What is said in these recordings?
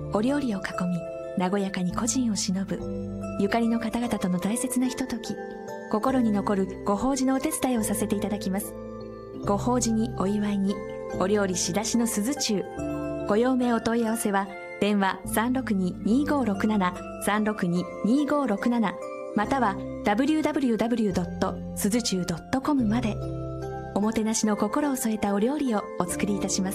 お料理を囲み、和やかに故人を偲ぶ、ゆかりの方々との大切なひととき、心に残るご法事のお手伝いをさせていただきます。ご法事にお祝いに、お料理仕出しの鈴中。ご用命お問い合わせは電話 362-2567 または www. 鈴中 .com まで。おもてなしの心を添えたお料理をお作りいたします。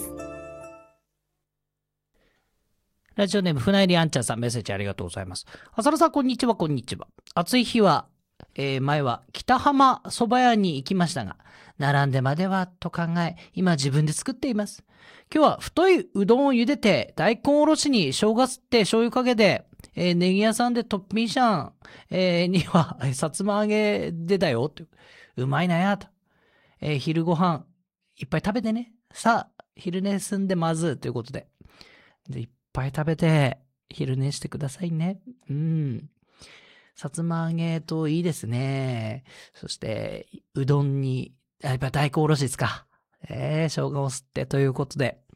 ラジオネーム船入あんちゃんさん、メッセージありがとうございます。浅野さん、こんにちは。こんにちは。暑い日は、前は北浜蕎麦屋に行きましたが、並んでまではと考え、今自分で作っています。今日は太いうどんを茹でて、大根おろしに生姜すって醤油かけで、ネギ屋さんでトッピンシャン、にはさつま揚げでだよ。うまいなやと。昼ご飯いっぱい食べてね。さあ、昼寝済んでまずということで。いっぱい食べて、昼寝してくださいね。さつま揚げといいですね。そして、うどんに、やっぱ大根おろしですか。生姜を吸ってということで。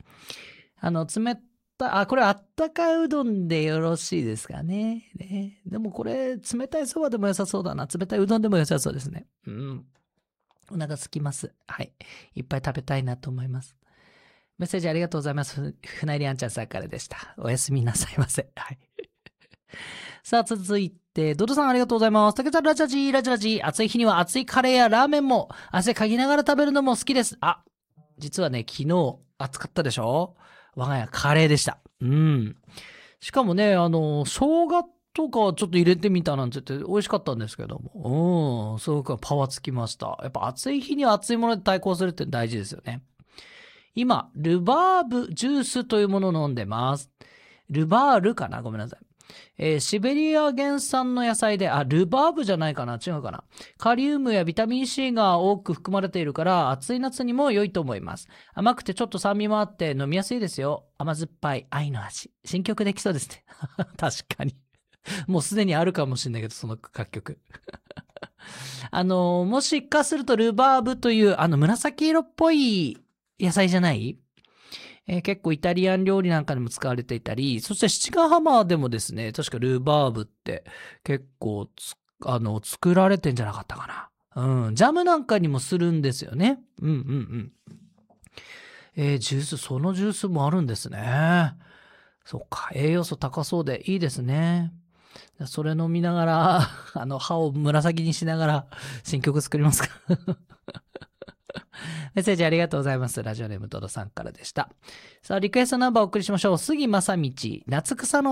これあったかいうどんでよろしいですかね。でもこれ、冷たいそばでも良さそうだな。冷たいうどんでも良さそうですね。お腹空きます。はい。いっぱい食べたいなと思います。メッセージありがとうございます。船入あんちゃんさんからでした。おやすみなさいませ。はい。さあ、続いて、ドドさんありがとうございます。竹ちゃんラジラジ。暑い日には暑いカレーやラーメンも汗かきながら食べるのも好きです。実はね、昨日暑かったでしょ？我が家カレーでした。しかもね、生姜とかちょっと入れてみたなんて言って美味しかったんですけども。すごくパワーつきました。やっぱ暑い日には暑いもので対抗するって大事ですよね。今、ルバーブジュースというものを飲んでます。ルバールかな？ごめんなさい。シベリア原産の野菜で、ルバーブじゃないかな？違うかな？カリウムやビタミン C が多く含まれているから暑い夏にも良いと思います。甘くてちょっと酸味もあって飲みやすいですよ。甘酸っぱい愛の味。新曲できそうですね。確かに。もうすでにあるかもしれないけど、その楽曲。もしかするとルバーブという紫色っぽい野菜じゃない？結構イタリアン料理なんかでも使われていたり、そして七ヶ浜でもですね、確かルバーブって結構作られてんじゃなかったかな。ジャムなんかにもするんですよね。ジュース、そのジュースもあるんですね。そっか、栄養素高そうでいいですね。それ飲みながら、歯を紫にしながら新曲作りますか。メッセージありがとうございます。ラジオネームドドさんからでした。さあ、リクエストナンバーをお送りしましょう。杉正道、夏草の